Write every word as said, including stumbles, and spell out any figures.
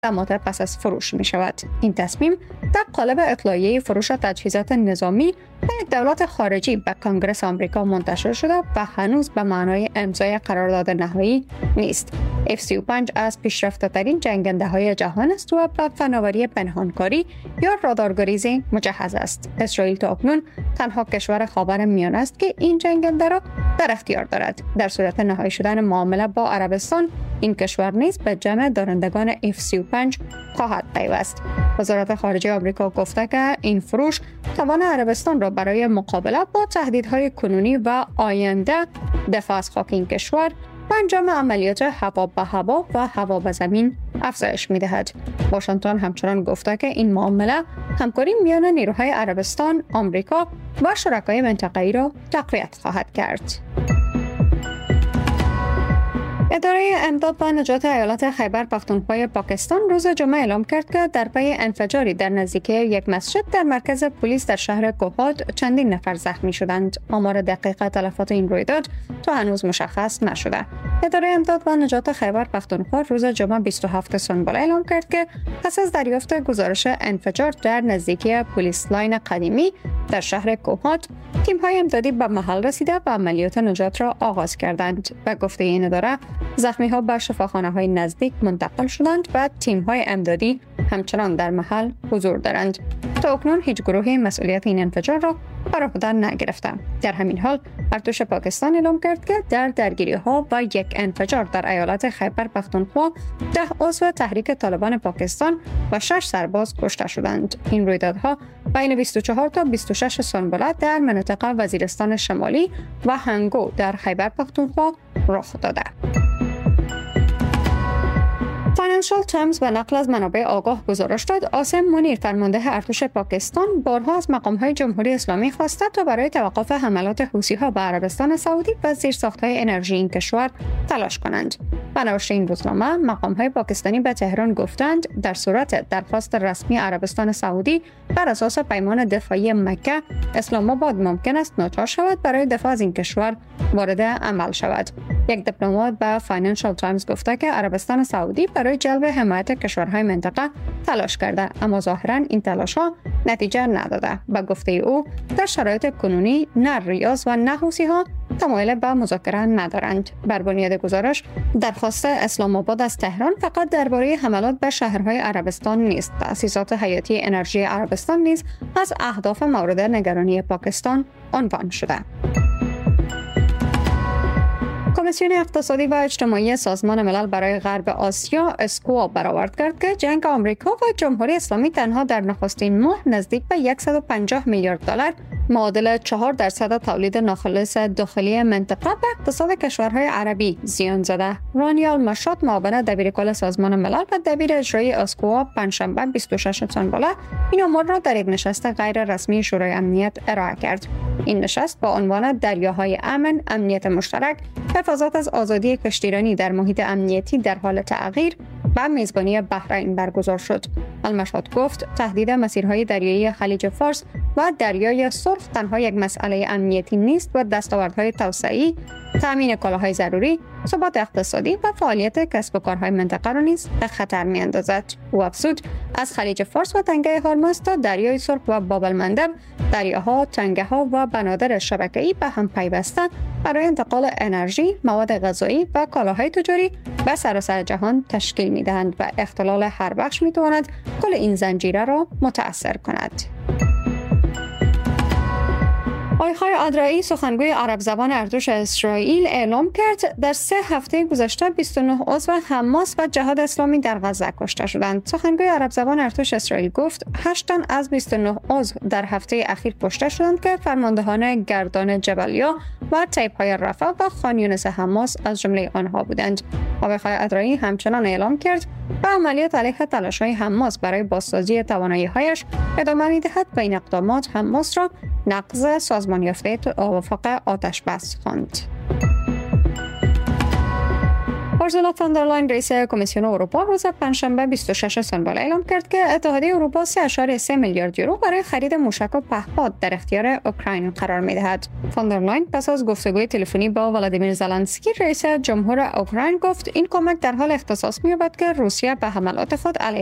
مدت پس از فروش می شود. این تصمیم در قالب اطلاعیه فروش تجهیزات نظامی به یک دولت خارجی به کنگره آمریکا منتشر شده و هنوز به معنای امضای قرارداد نهایی نیست. اف سی و پنج از پیشرفته‌ترین جنگنده‌های جهان است و به فناوری پنهانکاری یا رادارگریزی مجهز است. اسرائیل تا اکنون تنها کشور خاورمیانه است که این جنگنده را در اختیار دارد. در صورت نهایی شدن معامله با عربستان، این کشور نیز به جمع دارندگان اف سی و پنج خواهد پیوست. وزارت خارجه آمریکا گفته که این فروش توان عربستان را برای مقابله با تهدیدهای کنونی و آینده دفاع از خاک این کشور و انجام عملیات هوا به هوا و هوا به زمین افزایش می‌دهد. واشنگتن همچنان گفته که این معامله همکاری میان نیروهای عربستان، آمریکا و شرکای منطقه‌ای را تقویت خواهد کرد. اداره امداد و نجات ایالت خیبر پختونخوا پاکستان روز جمعه اعلام کرد که در پی انفجاری در نزدیکی یک مسجد در مرکز پلیس در شهر کوهات چندین نفر زخمی شدند. آمار دقیق تلفات این رویداد تا هنوز مشخص نشده. اداره امداد و نجات خیبر پختونخوا روز جمعه بیست و هفتم سنبل اعلام کرد که پس از دریافت گزارش انفجار در نزدیکی پلیس لاین قدیمی در شهر کوهات، تیم‌های امدادی به محل رسیده و عملیات نجات را آغاز کردند. به گفته این اداره، زخمی‌ها به شفاخانه‌های نزدیک منتقل شدند و تیم‌های امدادی همچنان در محل حضور دارند. تا اکنون هیچ گروهی مسئولیت این انفجار را بر عهده نگرفته. در همین حال ارتش پاکستان اعلام کرد که در درگیری‌ها و یک انفجار در ایالت خیبر پختونخوا ده عضو تحریک طالبان پاکستان و شش سرباز کشته شدند. این رویدادها بین بیست و چهار تا بیست و شش سنبله در مناطق وزیرستان شمالی و هنگو در خیبر پختونخوا رخ داده. فاینانشال تایمز به نقل از منابع آگاه گزارش داد عاصم منیر فرمانده ارتش پاکستان بارها از مقام‌های جمهوری اسلامی خواسته تا برای توقف حملات حوثی‌ها به عربستان سعودی و زیرساخت‌های انرژی این کشور تلاش کنند. به نوشته این روزنامه، مقام‌های پاکستانی به تهران گفتند در صورت درخواست رسمی عربستان سعودی بر اساس پیمان دفاعی مکه، اسلام آباد ممکن است ناچار شود برای دفاع از این کشور وارد عمل شود. یک دیپلمات به فاینانشال تایمز گفته که عربستان سعودی برای جلب حمایت کشورهای منطقه تلاش کرده، اما ظاهراً این تلاش‌ها نتیجه نداده. به گفته او، در شرایط کنونی نه ریاض و نه حوثی‌ها تمایل به مذاکره ندارند. بر بنیاد گزارش، درخواست اسلام آباد از تهران فقط درباره حملات به شهرهای عربستان نیست. تأسیسات حیاتی انرژی عربستان نیز از اهداف مورد نگرانی پاکستان عنوان شده. کمیسیون اقتصادی و اجتماعی سازمان ملل برای غرب آسیا اسکوا برآورد کرد که جنگ آمریکا و جمهوری اسلامی تنها در نخستین ماه نزدیک به صد و پنجاه میلیارد دلار معادل چهار درصد تولید ناخالص داخلی منطقه به اقتصاد کشورهای عربی زیان زده. رانیال مشاد معاون دبیرکل سازمان ملل و دبیر اجرایی اسکوا پنجشنبه بیست و ششم سنبله این امور را در یک نشست غیر رسمی شورای امنیت ارائه کرد. این نشست با عنوان دریاهای امن، امنیت مشترک، حفاظت از آزادی کشتیرانی در محیط امنیتی در حال تغییر و میزبانی بحرین برگزار شد. المشهد گفت تهدید مسیرهای دریایی خلیج فارس و دریای سرخ تنها یک مسئله امنیتی نیست و دستاوردهای توسعه‌ای، تامین کالاهای ضروری، ثبات اقتصادی و فعالیت کسب و کارهای منطقه را نیز به خطر می‌اندازد. او افزود از خلیج فارس و تنگه هرمز تا دریای سرخ و باب المندب، دریاها، تنگه‌ها و بنادر شبکه‌ای به هم پیوسته برای انتقال انرژی، مواد غذایی و کالاهای تجاری به سراسر جهان تشکیل می‌دهند و اختلال هر بخش می‌تواند کل این زنجیره را متأثر کند. آیخای ادرایی سخنگوی عرب زبان ارتش اسرائیل اعلام کرد در سه هفته گذشته بیست و نه عضو حماس و جهاد اسلامی در غزه کشته شدند. سخنگوی عرب زبان ارتش اسرائیل گفت هشت تن از بیست و نه عضو در هفته اخیر کشته شدند که فرماندهان گردان جبلیا و طیب‌های رفح و خان یونس حماس از جمله آنها بودند. آیخای ادرایی همچنان اعلام کرد به عملیات علیه تلاش‌های حماس برای بازسازی توانایی‌هایش ادامه می‌دهد و این اقدامات حماس را نقض سازمان یافته توافق آتش بس خواند. اورسولا فاندرلاین رئیس کمیسیون اروپا روز پنجشنبه بیست و ششم سال اعلام کرد که اتحادیه اروپا سه ممیز سه میلیارد یورو برای خرید موشک و پهپاد در اختیار اوکراین قرار می‌دهد. فاندرلاین پس از گفتگوی تلفنی با ولادیمیر زلنسکی رئیس جمهور اوکراین گفت این کمک در حال اختصاص می‌یابد که روسیه به حملات خود علیه